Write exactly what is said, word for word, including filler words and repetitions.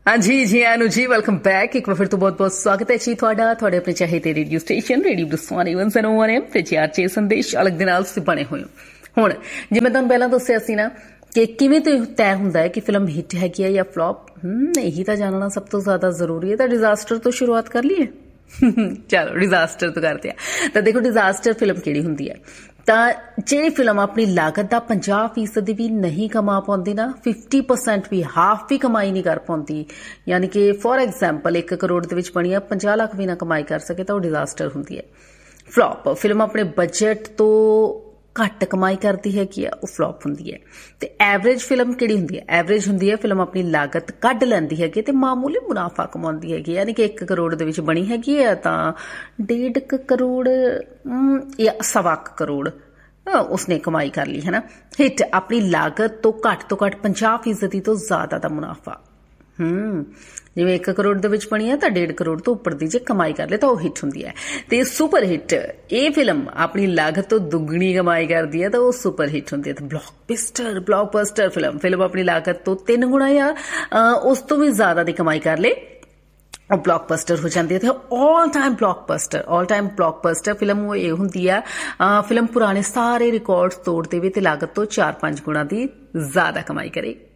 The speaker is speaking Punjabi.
हाँ जी जी आनु जी वेलकम बैक एक बार फिर तो बहुत बहुत स्वागत है जी ਤੁਹਾਡਾ ਤੁਹਾਡੇ ਆਪਣੇ ਚਾਹੀਦੇ ਰੇਡੀਓ ਸਟੇਸ਼ਨ ਰੇਡੀਓ ਦਸਵਾਨੀ ਇੱਕ ਸੌ ਇੱਕ ਐਮ ਤੇ ਚਾਰ ਛੇ ਸੰਦੇਸ਼ ਅਲੱਗ ਦੇ ਨਾਲ ਤੁਸੀਂ ਬਣੇ ਹੋਏ ਹੋ। ਹੁਣ ਜਿਵੇਂ ਤੁਹਾਨੂੰ ਪਹਿਲਾਂ ਦੱਸਿਆ ਸੀ ਨਾ ਕਿ ਕਿਵੇਂ ਤੋਂ ਤੈਅ ਹੁੰਦਾ ਹੈ ਕਿ ਫਿਲਮ ਹਿੱਟ ਹੈਗੀ ਹੈ ਜਾਂ ਫਲॉप। ਹਮ ਇਹੀ ਤਾਂ ਜਾਣਨਾ ਸਭ ਤੋਂ ਜ਼ਿਆਦਾ ਜ਼ਰੂਰੀ ਹੈ। ਤਾਂ ਡਿਜ਼ਾਸਟਰ ਤੋਂ ਸ਼ੁਰੂਆਤ ਕਰ ਲਈਏ। ਚਲੋ ਡਿਜ਼ਾਸਟਰ ਤੋਂ ਕਰਦੇ ਆ। ਤਾਂ ਦੇਖੋ ਡਿਜ਼ਾਸਟਰ ਫਿਲਮ ਕਿਹੜੀ ਹੁੰਦੀ ਹੈ ਤਾਂ ਜਿਹੜੀ ਫਿਲਮ ਆਪਣੀ ਲਾਗਤ ਦਾ ਪੰਜਾਹ ਫੀਸਦ ਵੀ ਨਹੀਂ ਕਮਾ ਪਾਉਂਦੀ ਨਾ ਫਿਫਟੀ ਪਰਸੈਂਟ ਵੀ ਹਾਫ ਵੀ ਕਮਾਈ ਨਹੀਂ ਕਰ ਪਾਉਂਦੀ, ਯਾਨੀ ਕਿ ਫੋਰ ਐਗਜ਼ਾਮਪਲ ਇੱਕ ਕਰੋੜ ਦੇ ਵਿੱਚ ਬਣੀ ਆ ਪੰਜਾਹ ਲੱਖ ਵੀ ਨਾ ਕਮਾਈ ਕਰ ਸਕੇ ਤਾਂ ਉਹ ਡਿਜ਼ਾਸਟਰ ਹੁੰਦੀ ਹੈ। ਫਲॉप ਫਿਲਮ ਆਪਣੇ ਬਜਟ ਤੋਂ ਘੱਟ ਕਮਾਈ ਕਰਦੀ ਹੈਗੀ ਆ ਉਹ ਫਲॉप ਹੁੰਦੀ ਹੈ। ਤੇ ਐਵਰੇਜ ਫਿਲਮ ਕਿਹੜੀ ਹੁੰਦੀ ਹੈ? ਐਵਰੇਜ ਹੁੰਦੀ ਹੈ ਫਿਲਮ ਆਪਣੀ ਲਾਗਤ ਕੱਢ ਲੈਂਦੀ ਹੈਗੀ ਤੇ ਮਾਮੂਲੀ ਮੁਨਾਫਾ ਕਮਾਉਂਦੀ ਹੈਗੀ, ਯਾਨੀ ਕਿ ਇੱਕ ਕਰੋੜ ਦੇ ਵਿੱਚ ਬਣੀ ਹੈਗੀ ਹੈ ਤਾਂ ਡੇਢ ਕੁ ਕਰੋੜ ਜਾਂ ਸਵਾ ਕੁ ਕਰੋੜ ਉਸਨੇ ਕਮਾਈ ਕਰ ਲਈ ਹੈ ਨਾ। ਹਿੱਟ ਆਪਣੀ ਲਾਗਤ ਤੋਂ ਘੱਟ ਤੋਂ ਘੱਟ ਪੰਜਾਹ ਫੀਸਦੀ ਤੋਂ ਜ਼ਿਆਦਾ ਦਾ ਮੁਨਾਫਾ। ਹਮ ਜਿਵੇਂ ਇੱਕ ਕਰੋੜ ਦੇ ਵਿੱਚ ਬਣੀ ਹੈ ਤਾਂ ਡੇਢ ਕਰੋੜ ਤੋਂ ਉੱਪਰ ਦੀ ਜੇ ਕਮਾਈ ਕਰ ਲੇ ਤਾਂ ਉਹ ਹਿੱਟ ਹੁੰਦੀ ਹੈ। ਤੇ ਸੁਪਰ ਹਿੱਟ ਇਹ ਫਿਲਮ ਆਪਣੀ ਲਾਗਤ ਤੋਂ ਦੁੱਗਣੀ ਕਮਾਈ ਕਰਦੀ ਹੈ ਤਾਂ ਉਹ ਸੁਪਰ ਹਿੱਟ ਹੁੰਦੀ ਹੈ। ਤੇ ਬਲੌਕਬਸਟਰ ਬਲੌਕਬਸਟਰ ਫਿਲਮ ਫਿਲਮ ਆਪਣੀ ਲਾਗਤ ਤੋਂ ਤਿੰਨ ਗੁਣਾ ਜਾਂ ਉਸ ਤੋਂ ਵੀ ਜ਼ਿਆਦਾ ਦੀ ਕਮਾਈ ਕਰ ਲੇ ਉਹ ਬਲੌਕਬਸਟਰ ਹੋ ਜਾਂਦੀ ਹੈ। ਤੇ all time blockbuster all time blockbuster film ਉਹ ਇਹ ਹੁੰਦੀ ਆ ਫਿਲਮ ਪੁਰਾਣੇ ਸਾਰੇ ਰਿਕਾਰਡ ਤੋੜ ਦੇਵੇ ਤੇ ਲਾਗਤ ਤੋਂ ਚਾਰ ਪੰਜ ਗੁਣਾ ਦੀ ਜ਼ਿਆਦਾ ਕਮਾਈ ਕਰੇ।